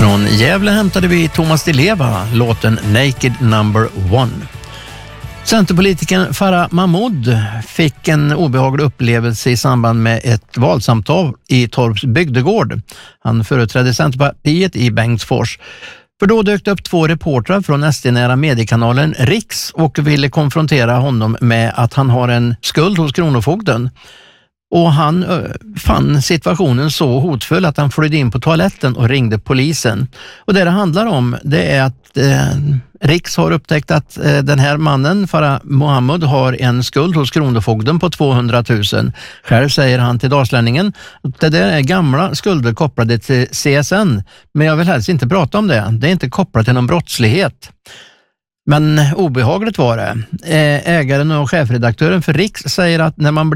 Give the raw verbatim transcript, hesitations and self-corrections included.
Från Gävle hämtade vi Thomas Di Leva, låten Naked Number One. Centerpolitikern Farah Mahmoud fick en obehaglig upplevelse i samband med ett valsamtal i Torps bygdegård. Han företrädde Centerpartiet i Bengtsfors. För då dök det upp två reportrar från S D-nära mediekanalen Riks och ville konfrontera honom med att han har en skuld hos Kronofogden. Och han ö, fann situationen så hotfull att han flydde in på toaletten och ringde polisen. Och det det handlar om, det är att eh, Riks har upptäckt att eh, den här mannen, Farah Mohammed, har en skuld hos Kronofogden på tvåhundratusen. Själv säger han till Dalslänningen att det där är gamla skulder kopplade till C S N. Men jag vill helst inte prata om det. Det är inte kopplat till någon brottslighet. Men obehagligt var det. Ägaren och chefredaktören för Riks säger att när man